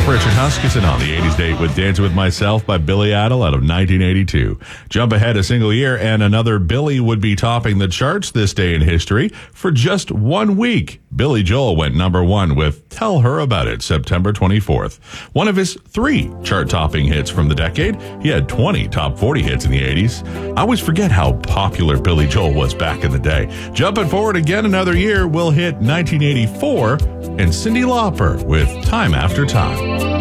Richard Huskisson on the 80s date with Dancing With Myself by Billy Idol out of 1982. Jump ahead a single year and another Billy would be topping the charts this day in history. For just 1 week, Billy Joel went number one with Tell Her About It, September 24th. One of his 3 chart-topping hits from the decade. He had 20 top 40 hits in the 80s. I always forget how popular Billy Joel was back in the day. Jumping forward again another year, we'll hit 1984 and Cyndi Lauper with Time After Time.